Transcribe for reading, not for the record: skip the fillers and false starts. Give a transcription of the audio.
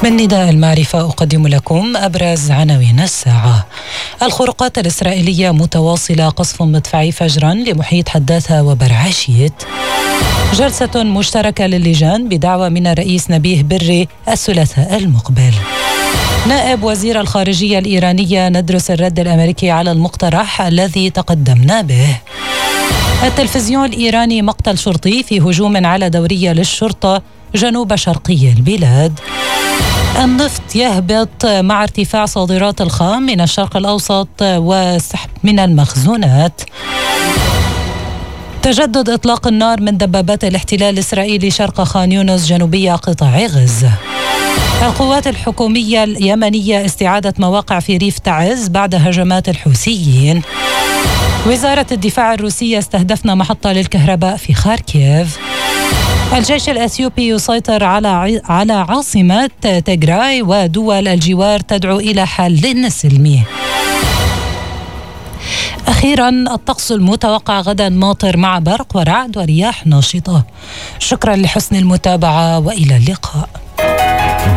من نداء المعرفة أقدم لكم أبرز عناوين الساعة. الخروقات الإسرائيلية متواصلة، قصف مدفعي فجرا لمحيط حداثة وبرعشيت. جلسة مشتركة للجان بدعوة من الرئيس نبيه بري الثلاثاء المقبل. نائب وزير الخارجية الإيرانية: ندرس الرد الأمريكي على المقترح الذي تقدمنا به. التلفزيون الإيراني: مقتل شرطي في هجوم على دورية للشرطة جنوب شرقي البلاد. النفط يهبط مع ارتفاع صادرات الخام من الشرق الأوسط وسحب من المخزونات. تجدد إطلاق النار من دبابات الاحتلال الإسرائيلي شرق خان يونس جنوبية قطاع غزة. القوات الحكومية اليمنية: استعادة مواقع في ريف تعز بعد هجمات الحوثيين. وزارة الدفاع الروسية: استهدفنا محطة للكهرباء في خاركيف. الجيش الأثيوبي يسيطر على عاصمة تيغراي، ودول الجوار تدعو إلى حل سلمي. أخيرا، الطقس المتوقع غدا: ماطر مع برق ورعد ورياح ناشطة. شكرا لحسن المتابعة وإلى اللقاء.